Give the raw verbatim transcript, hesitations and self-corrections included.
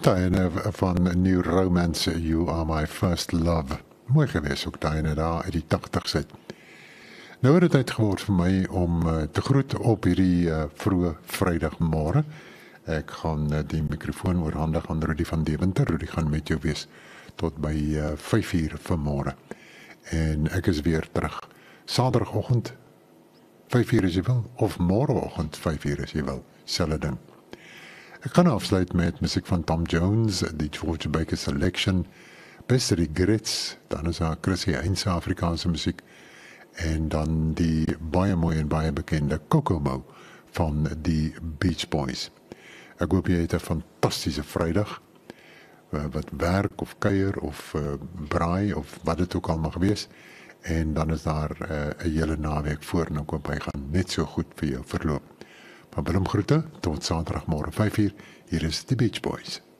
Diana van New Romance, You Are My First Love. Mooi geweest ook Diana daar uit die tachtigs uit. Nou het dit tyd geword vir my om uh, te groet op hierdie uh, vroeë Vrydagmôre. Ek gaan uh, die mikrofoon oorhandig aan Rudy van Deventer. Rudy gaan met jou wees tot by uh, vyf uur vanmôre. En ek is weer terug Saterdagoggend vyf uur as jy wil, of môreoggend vyf uur as jy wil. Selfde ding. Ek gaan afsluit met musiek van Tom Jones, die George Baker Selection, Beste Regrets, dan is daar Chrissy Heinz Afrikaanse musiek, en dan die baie mooi en baie bekende Kokomo van die Beach Boys. Ek hoop jy het 'n fantastiese Vrydag, wat werk of kuier of uh, braai of wat dit ook al mag wees, en dan is daar 'n uh, hele naweek voor, en ek hoop hy gaan net so goed vir jou verloop. Van Willem groete, tot Saterdagmôre vyf uur, hier is die Beach Boys.